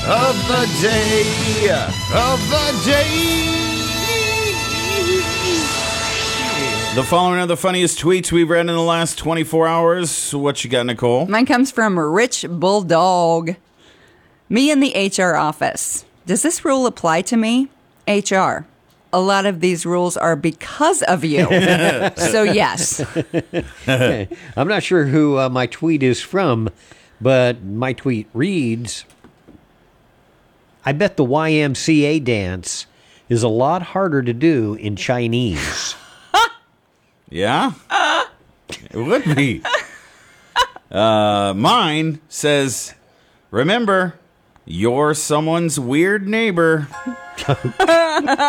of the day. The following are the funniest tweets we've read in the last 24 hours. What you got, Nicole? Mine comes from Rich Bulldog. Me in the HR office. Does this rule apply to me? HR. A lot of these rules are because of you. So, yes. Okay. I'm not sure who my tweet is from, but my tweet reads, I bet the YMCA dance is a lot harder to do in Chinese. Yeah? It would be. Mine says, remember, you're someone's weird neighbor.